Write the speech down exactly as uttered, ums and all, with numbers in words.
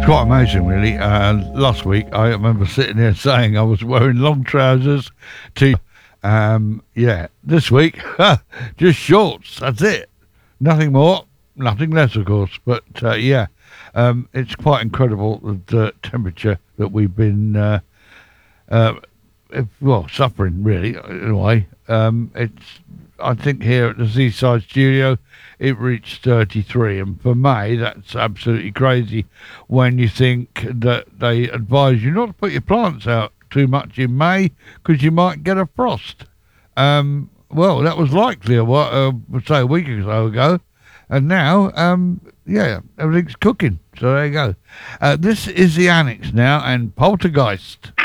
quite amazing, really. Uh, last week, I remember sitting there saying I was wearing long trousers to, um, yeah. This week, just shorts. That's it. Nothing more, nothing less, of course. But uh, yeah, um, it's quite incredible the temperature that we've been, uh, uh, well, suffering really in a way. Um, it's, I think here at the Seaside Studio, it reached thirty-three, and for May, that's absolutely crazy when you think that they advise you not to put your plants out too much in May because you might get a frost. Um, well, that was likely a what, uh, say a week or so ago, and now, um, yeah, everything's cooking. So there you go. Uh, this is the Annex now, and Poltergeist.